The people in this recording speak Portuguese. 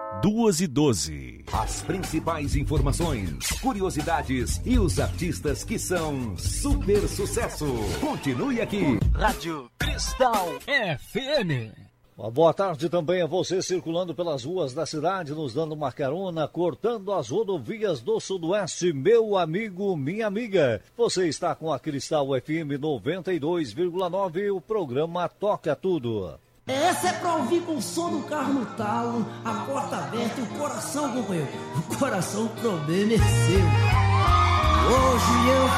2h12. As principais informações, curiosidades e os artistas que são super sucesso. Continue aqui. Rádio Cristal FM. Uma boa tarde também a você circulando pelas ruas da cidade, nos dando uma carona, cortando as rodovias do Sudoeste, meu amigo, minha amiga. Você está com a Cristal FM 92,9, o programa Toca Tudo. Essa é pra ouvir com o som do carro no talo, a porta aberta e o coração, companheiro. O coração, o problema é seu. Hoje eu